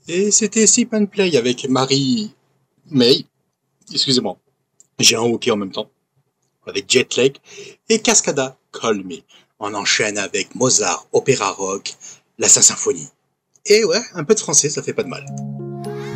Et c'était Sip and Play avec Marie May. Excusez-moi. J'ai un hockey en même temps. Avec Jet Lag et Cascada Call Me. On enchaîne avec Mozart, Opéra Rock, la Symphonie. Et ouais, un peu de français, ça fait pas de mal.